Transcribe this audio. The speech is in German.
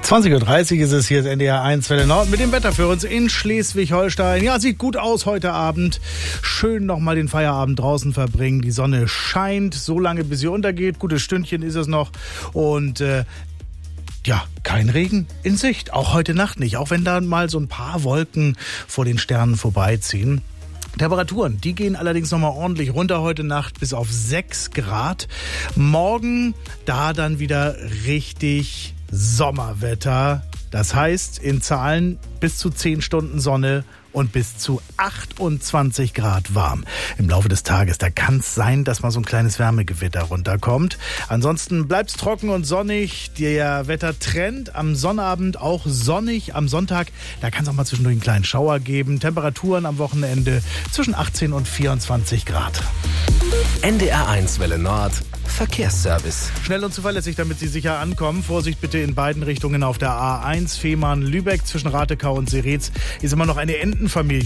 20.30 Uhr ist es, hier ist NDR 1 Welle Nord mit dem Wetter für uns in Schleswig-Holstein. Ja, sieht gut aus heute Abend. Schön nochmal den Feierabend draußen verbringen. Die Sonne scheint so lange, bis sie untergeht. Gutes Stündchen ist es noch. Und ja, kein Regen in Sicht. Auch heute Nacht nicht. Auch wenn da mal so ein paar Wolken vor den Sternen vorbeiziehen. Temperaturen, die gehen allerdings nochmal ordentlich runter heute Nacht bis auf 6 Grad. Morgen da dann wieder richtig Sommerwetter. Das heißt in Zahlen bis zu 10 Stunden Sonne und bis zu 28 Grad warm. Im Laufe des Tages, da kann es sein, dass mal so ein kleines Wärmegewitter runterkommt. Ansonsten bleibt es trocken und sonnig. Der Wettertrend am Sonnabend auch sonnig. Am Sonntag, da kann es auch mal zwischendurch einen kleinen Schauer geben. Temperaturen am Wochenende zwischen 18 und 24 Grad. NDR 1 Welle Nord. Verkehrsservice. Schnell und zuverlässig, damit Sie sicher ankommen. Vorsicht bitte in beiden Richtungen auf der A1 Fehmarn-Lübeck zwischen Ratekau und Seretz ist immer noch eine Entenfamilie